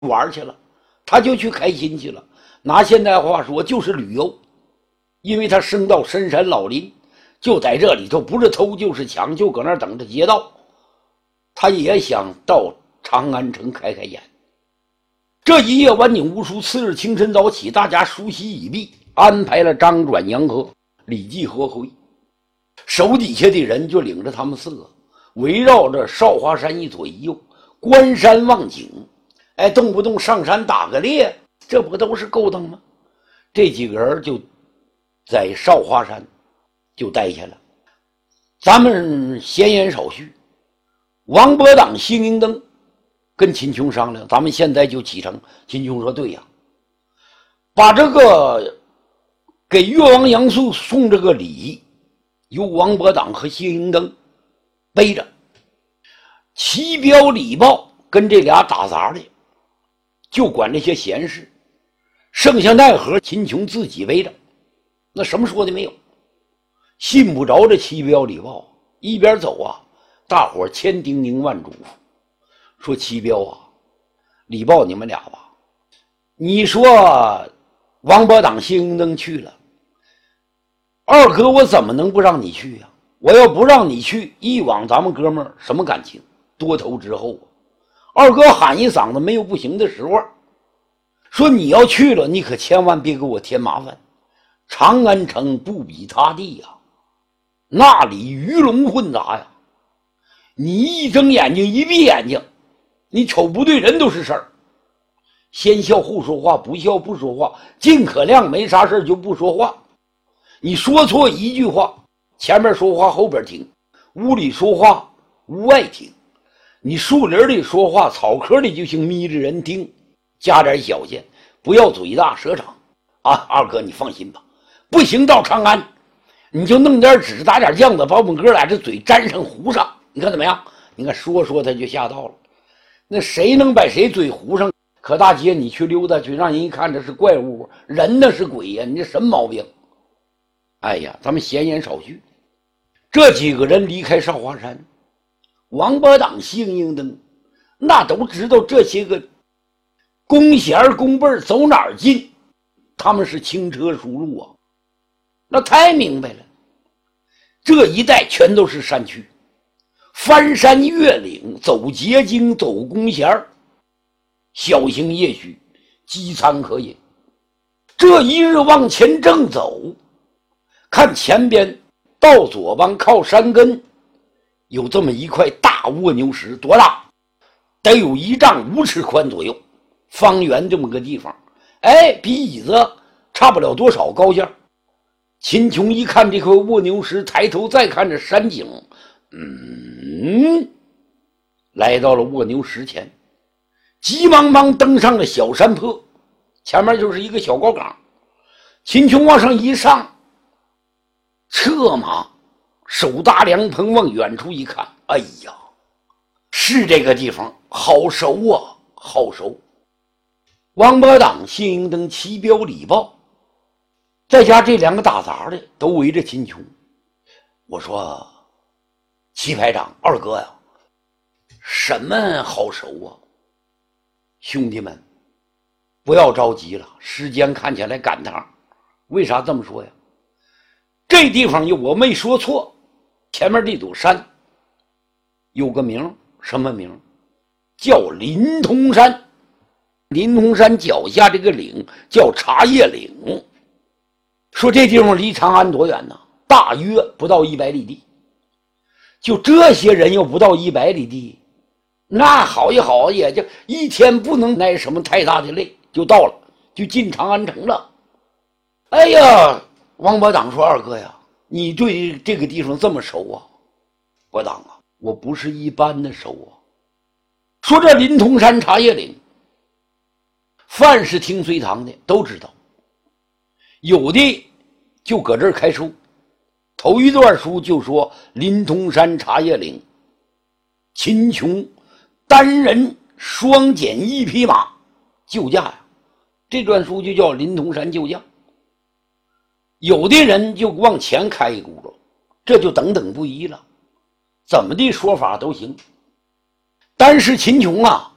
玩去了，他就去开心去了。拿现代话说就是旅游，因为他生到深山老林，就在这里头，不是偷就是抢，就搁那儿等着劫道。他也想到长安城开开眼。这一夜晚景无书，次日清晨早起，大家梳洗已毕，安排了张转、杨和、李继和回。手底下的人就领着他们4个，围绕着少华山一左一右，观山望景。动不动上山打个猎，这不都是勾当吗？这几个人就在少华山就待下了。咱们闲言少叙，王伯党、谢明登跟秦琼商量，咱们现在就启程。秦琼说对呀，把这个给越王杨素送这个礼，由王伯党和谢明登背着，齐彪、李豹跟这俩打杂的就管这些闲事，剩下奈何秦琼自己背着，那什么说的没有。信不着这齐彪、李豹，一边走啊，大伙千叮咛万嘱咐，说齐彪啊、李豹，你们俩吧，你说王伯党、谢明登去了，二哥我怎么能不让你去呀？我要不让你去，以往咱们哥们儿什么感情？多头之后啊，二哥喊一嗓子没有不行的时候，说你要去了，你可千万别给我添麻烦。长安城不比他地呀，那里鱼龙混杂呀，你一睁眼睛一闭眼睛，你瞅不对人都是事儿。先笑后说话，不笑不说话，尽可量没啥事就不说话。你说错一句话，前面说话后边听，屋里说话屋外听，你树林里说话，草棵里就行眯着人听，加点小心，不要嘴大舌长啊！二哥你放心吧，不行到长安你就弄点纸打点酱子，把我们哥俩这嘴粘上糊上，你看怎么样？你看说他就吓到了，那谁能把谁嘴糊上？可大街你去溜达去，让人一看这是怪物，人那是鬼呀，你这什么毛病？哎呀，咱们闲言少叙，这几个人离开少华山，王伯党、谢明登那都知道这些个弓弦弓背走哪儿进，他们是轻车熟路啊，那太明白了。这一带全都是山区，翻山越岭，走捷径，走弓弦，小行夜许，饥餐可饮。这一日往前正走，看前边到左帮靠山根有这么一块大蜗牛石，多大？得有1丈5尺宽左右，方圆这么个地方，比椅子差不了多少高下。秦琼一看这块蜗牛石，抬头再看着山景，来到了蜗牛石前，急忙忙登上了小山坡，前面就是一个小高岗。秦琼往上一上，策马手搭凉棚，往远处一看，哎呀，是这个地方，好熟啊，好熟。王伯党、谢明登、齐彪、李豹，在家这2个打杂的都围着秦琼。我说齐排长、二哥呀，什么好熟啊？兄弟们不要着急了，时间看起来赶趟。为啥这么说呀？这地方我没说错，前面这堵山有个名，什么名？叫临潼山。临潼山脚下这个岭叫茶叶岭。说这地方离长安多远呢？大约不到100里地。就这些人又不到100里地，那好也好，也就一天不能耐什么太大的累，就到了，就进长安城了。哎呀，王伯党说，二哥呀，你对这个地方这么熟啊？伯党啊，我不是一般的熟啊。说这临潼山茶叶岭，凡是听隋唐的都知道，有的就搁这儿开书。头一段书就说临潼山茶叶岭，秦琼单人双减1匹马救驾呀，这段书就叫临潼山救驾。有的人就往前开一轱辘，这就等等不一了，怎么的说法都行。但是秦琼啊，